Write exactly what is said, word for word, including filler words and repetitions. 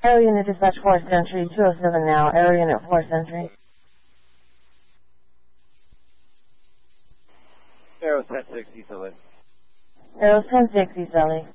Aero unit dispatch four Sentry two oh seven now. Aero unit four Sentry. Aero ten sixty, Sully. Aero ten sixty, Sully.